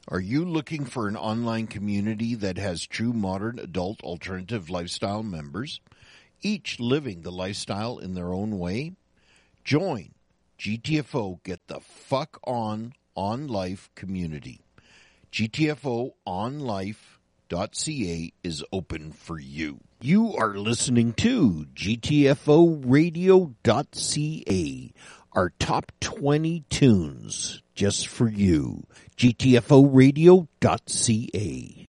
Are you looking for an online community that has true modern adult alternative lifestyle members, each living the lifestyle in their own way? Join GTFO Get the Fuck On Life community. GTFOonlife.ca is open for you. You are listening to GTFOradio.ca, our top 20 tunes just for you. GTFOradio.ca.